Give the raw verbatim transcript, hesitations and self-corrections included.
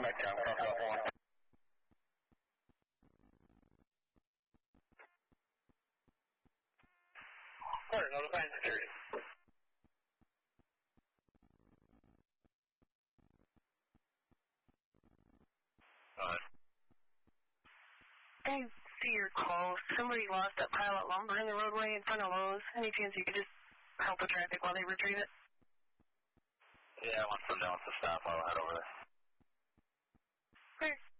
Metcalf, copy Alpha one. Clear, notifying security. Alright. I see your call. Somebody lost that pile of lumber in the roadway in front of Lowe's. Any chance you could just help the traffic while they retrieve it? Yeah, once I'm done with the stop, I'll head over there. Okay.